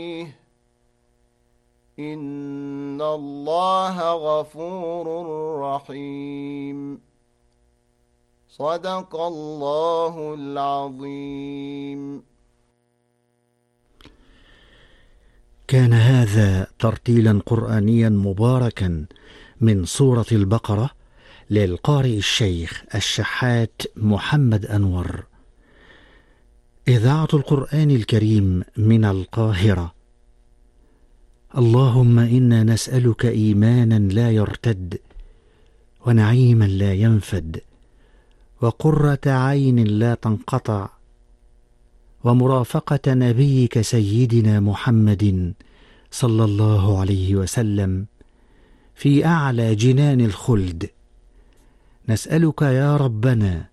إن الله غفور رحيم. صدق الله العظيم. كان هذا ترتيلا قرآنيا مباركا من سورة البقرة للقارئ الشيخ الشحات محمد أنور. إذاعة القرآن الكريم من القاهرة. اللهم إنا نسألك إيمانا لا يرتد، ونعيما لا ينفد، وقرة عين لا تنقطع، ومرافقة نبيك سيدنا محمد صلى الله عليه وسلم في أعلى جنان الخلد. نسألك يا ربنا